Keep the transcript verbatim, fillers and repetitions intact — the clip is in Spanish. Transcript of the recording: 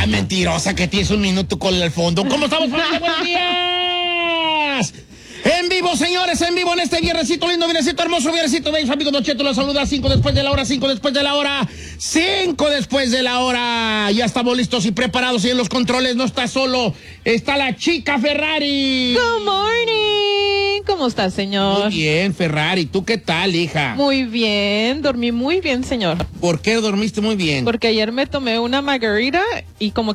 Ah, mentirosa, que tienes un minuto con el fondo. ¿Cómo estamos, familia? ¡Buenos días! En vivo, señores, en vivo en este viernesito lindo, viernesito hermoso, viernesito bello. Amigo Don Cheto los saluda. Cinco después de la hora, cinco después de la hora, cinco después de la hora. Ya estamos listos y preparados y en los controles no está solo, está la chica Ferrari. Good morning. ¿Cómo estás, señor? Muy bien, Ferrari. ¿Tú qué tal, hija? Muy bien, dormí muy bien, señor. ¿Por qué dormiste muy bien? Porque ayer me tomé una margarita y como